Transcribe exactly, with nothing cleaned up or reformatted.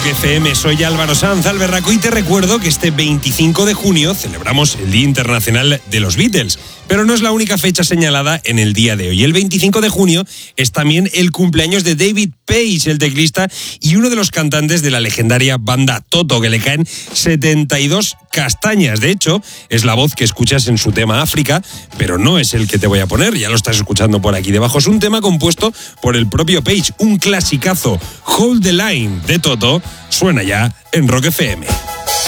Rock F M. Soy Álvaro Sanz Alberraco y te recuerdo que este veinticinco de junio celebramos el Día Internacional de los Beatles. Pero no es la única fecha señalada en el día de hoy. El veinticinco de junio es también el cumpleaños de David Paich, el teclista y uno de los cantantes de la legendaria banda Toto, que le caen setenta y dos castañas. De hecho, es la voz que escuchas en su tema África, pero no es el que te voy a poner, ya lo estás escuchando por aquí debajo. Es un tema compuesto por el propio Paich, un clasicazo. Hold the Line de Toto suena ya en Rock F M.